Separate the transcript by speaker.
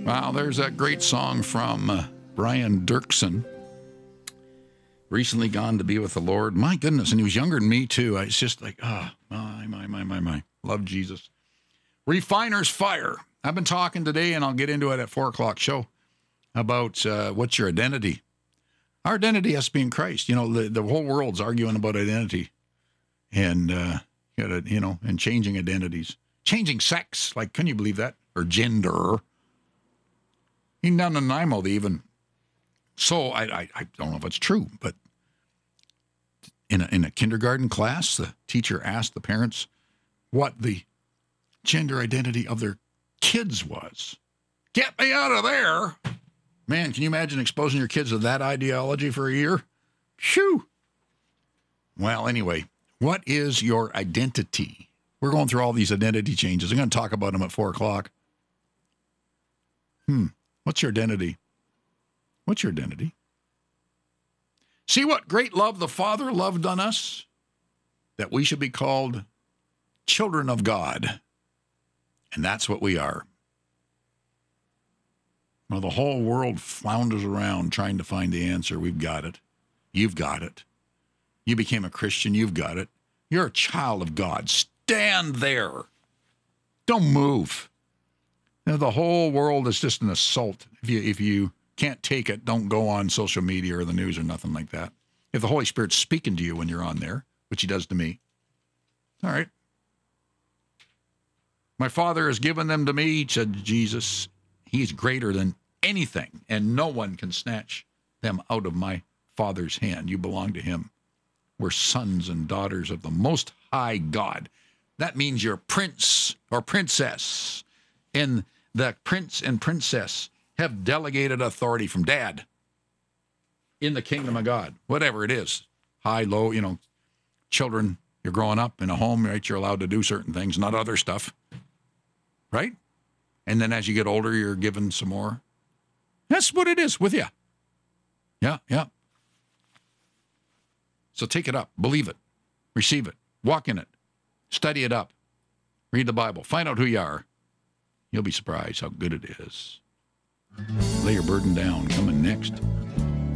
Speaker 1: Wow, there's that great song from Brian Dirksen. Recently gone to be with the Lord. My goodness, and he was younger than me, too. It's just like, my. Love Jesus. Refiner's Fire. I've been talking today, and I'll get into it at 4 o'clock show, about what's your identity. Our identity has to be in Christ. You know, the whole world's arguing about identity and, and changing identities. Changing sex. Like, can you believe that? Or gender. Even down in Nanaimo, they even. So I don't know if it's true, but in a kindergarten class, the teacher asked the parents what the gender identity of their kids was. Get me out of there. Man, can you imagine exposing your kids to that ideology for a year? Shoo. Well, anyway, what is your identity? We're going through all these identity changes. I'm going to talk about them at 4 o'clock. What's your identity? What's your identity? See what great love the Father loved on us, that we should be called children of God. And that's what we are. Well, the whole world flounders around trying to find the answer. We've got it. You've got it. You became a Christian. You've got it. You're a child of God. Stand there. Don't move. You know, the whole world is just an assault. If you can't take it, don't go on social media or the news or nothing like that. If the Holy Spirit's speaking to you when you're on there, which he does to me, all right. My Father has given them to me, said Jesus. He's greater than anything, and no one can snatch them out of my Father's hand. You belong to him. We're sons and daughters of the Most High God. That means you're prince or princess. And the prince and princess have delegated authority from Dad in the kingdom of God, whatever it is, high, low, children, you're growing up in a home, right? You're allowed to do certain things, not other stuff, right? And then as you get older, you're given some more. That's what it is with you. Yeah. So take it up, believe it, receive it, walk in it, study it up, read the Bible, find out who you are. You'll be surprised how good it is. Lay your burden down. Coming next.